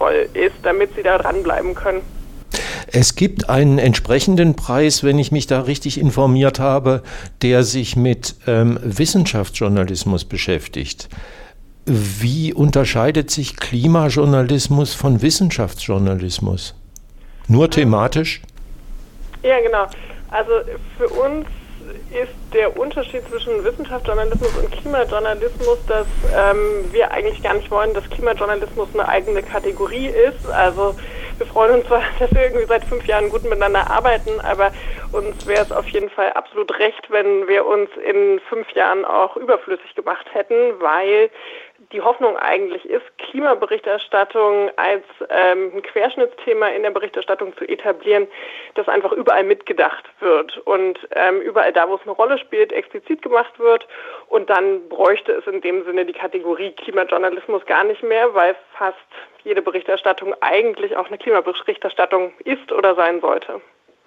sinnvoll ist, damit sie da dranbleiben können. Es gibt einen entsprechenden Preis, wenn ich mich da richtig informiert habe, der sich mit Wissenschaftsjournalismus beschäftigt. Wie unterscheidet sich Klimajournalismus von Wissenschaftsjournalismus? Nur thematisch? Ja, genau. Also für uns ist der Unterschied zwischen Wissenschaftsjournalismus und Klimajournalismus, dass wir eigentlich gar nicht wollen, dass Klimajournalismus eine eigene Kategorie ist. Also wir freuen uns zwar, dass wir irgendwie seit 5 Jahren gut miteinander arbeiten, aber uns wäre es auf jeden Fall absolut recht, wenn wir uns in 5 Jahren auch überflüssig gemacht hätten, weil die Hoffnung eigentlich ist, Klimaberichterstattung als ein Querschnittsthema in der Berichterstattung zu etablieren, das einfach überall mitgedacht wird und überall da, wo es eine Rolle spielt, explizit gemacht wird. Und dann bräuchte es in dem Sinne die Kategorie Klimajournalismus gar nicht mehr, weil fast jede Berichterstattung eigentlich auch eine Klimaberichterstattung ist oder sein sollte.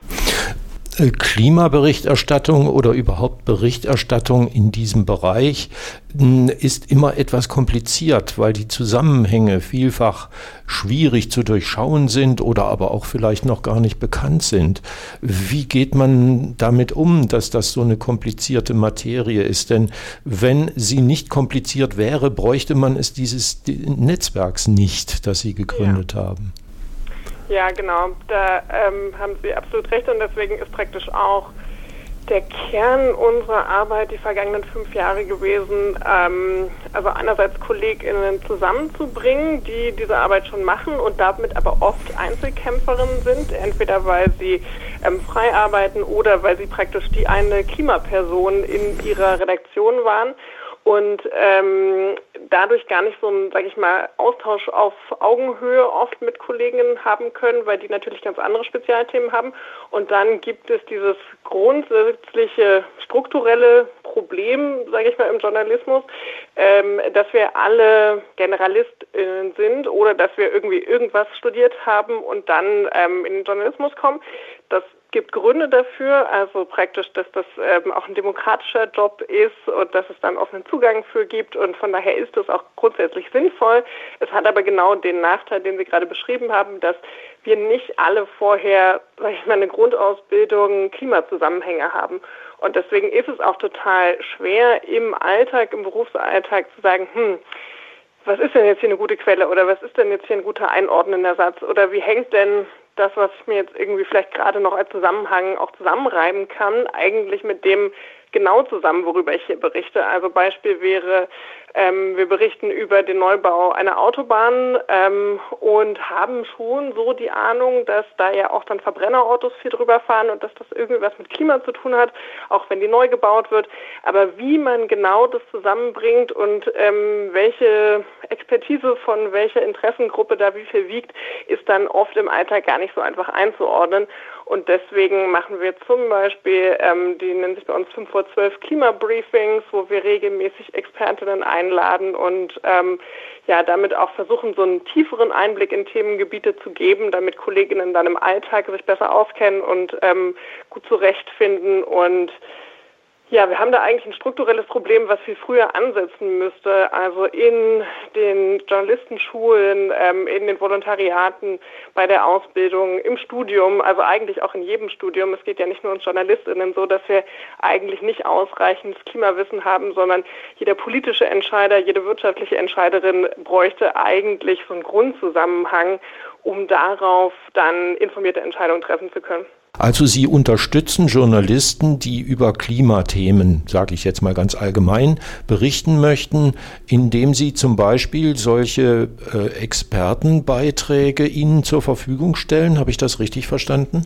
Klimaberichterstattung oder überhaupt Berichterstattung in diesem Bereich ist immer etwas kompliziert, weil die Zusammenhänge vielfach schwierig zu durchschauen sind oder aber auch vielleicht noch gar nicht bekannt sind. Wie geht man damit um, dass das so eine komplizierte Materie ist? Denn wenn sie nicht kompliziert wäre, bräuchte man es dieses Netzwerks nicht, das Sie gegründet haben. Ja, genau. Da haben Sie absolut recht und deswegen ist praktisch auch der Kern unserer Arbeit die vergangenen 5 Jahre gewesen, also einerseits KollegInnen zusammenzubringen, die diese Arbeit schon machen und damit aber oft Einzelkämpferinnen sind, entweder weil sie frei arbeiten oder weil sie praktisch die eine Klimaperson in ihrer Redaktion waren. Und dadurch gar nicht so einen, sage ich mal, Austausch auf Augenhöhe oft mit Kolleginnen haben können, weil die natürlich ganz andere Spezialthemen haben. Und dann gibt es dieses grundsätzliche strukturelle Problem, sage ich mal, im Journalismus, dass wir alle GeneralistInnen sind oder dass wir irgendwie irgendwas studiert haben und dann in den Journalismus kommen. Das gibt Gründe dafür, also praktisch, dass das auch ein demokratischer Job ist und dass es dann offenen Zugang für gibt und von daher ist das auch grundsätzlich sinnvoll. Es hat aber genau den Nachteil, den Sie gerade beschrieben haben, dass wir nicht alle vorher, sag ich mal, eine Grundausbildung Klimazusammenhänge haben. Und deswegen ist es auch total schwer im Alltag, im Berufsalltag zu sagen, was ist denn jetzt hier eine gute Quelle oder was ist denn jetzt hier ein guter einordnender Satz oder wie hängt denn das, was ich mir jetzt irgendwie vielleicht gerade noch als Zusammenhang auch zusammenreiben kann, eigentlich mit dem genau zusammen, worüber ich hier berichte. Also Beispiel wäre, wir berichten über den Neubau einer Autobahn und haben schon so die Ahnung, dass da ja auch dann Verbrennerautos viel drüber fahren und dass das irgendwie was mit Klima zu tun hat, auch wenn die neu gebaut wird. Aber wie man genau das zusammenbringt und welche Expertise von welcher Interessengruppe da wie viel wiegt, ist dann oft im Alltag gar nicht so einfach einzuordnen. Und deswegen machen wir zum Beispiel, die nennen sich bei uns 5 vor 12 Klimabriefings, wo wir regelmäßig Expertinnen einladen und damit auch versuchen, so einen tieferen Einblick in Themengebiete zu geben, damit Kolleginnen dann im Alltag sich besser auskennen und gut zurechtfinden. Und ja, wir haben da eigentlich ein strukturelles Problem, was viel früher ansetzen müsste. Also in den Journalistenschulen, in den Volontariaten, bei der Ausbildung, im Studium, also eigentlich auch in jedem Studium. Es geht ja nicht nur uns JournalistInnen so, dass wir eigentlich nicht ausreichendes Klimawissen haben, sondern jeder politische Entscheider, jede wirtschaftliche Entscheiderin bräuchte eigentlich so einen Grundzusammenhang, um darauf dann informierte Entscheidungen treffen zu können. Also Sie unterstützen Journalisten, die über Klimathemen, sage ich jetzt mal ganz allgemein, berichten möchten, indem Sie zum Beispiel solche Expertenbeiträge Ihnen zur Verfügung stellen. Habe ich das richtig verstanden?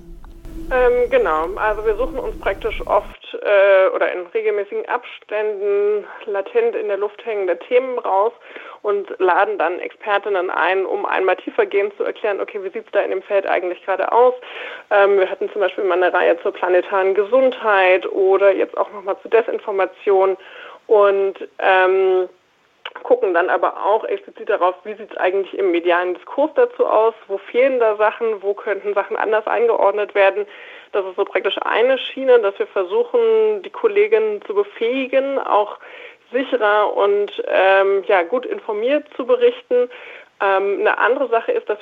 Genau, also wir suchen uns praktisch oft oder in regelmäßigen Abständen latent in der Luft hängende Themen raus und laden dann Expertinnen ein, um einmal tiefergehend zu erklären, okay, wie sieht es da in dem Feld eigentlich gerade aus? Wir hatten zum Beispiel mal eine Reihe zur planetaren Gesundheit oder jetzt auch nochmal zu Desinformation und gucken dann aber auch explizit darauf, wie sieht es eigentlich im medialen Diskurs dazu aus, wo fehlen da Sachen, wo könnten Sachen anders eingeordnet werden. Das ist so praktisch eine Schiene, dass wir versuchen, die Kolleginnen zu befähigen, auch sicherer und gut informiert zu berichten. Eine andere Sache ist, dass